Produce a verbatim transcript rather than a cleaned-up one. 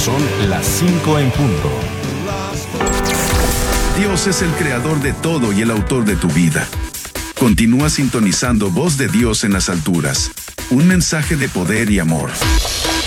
Son las cinco en punto. Dios es el creador de todo y el autor de tu vida. Continúa sintonizando Voz de Dios en las alturas. Un mensaje de poder y amor.